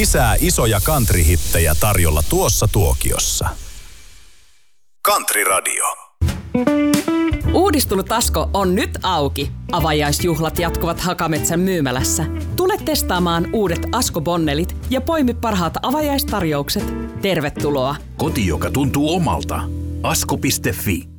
Lisää isoja country-hittejä tarjolla tuossa tuokiossa. Country Radio. Uudistunut Asko on nyt auki. Avajaisjuhlat jatkuvat Hakametsän myymälässä. Tule testaamaan uudet Asko-bonnelit ja poimi parhaat avajaistarjoukset. Tervetuloa! Koti, joka tuntuu omalta. Asko.fi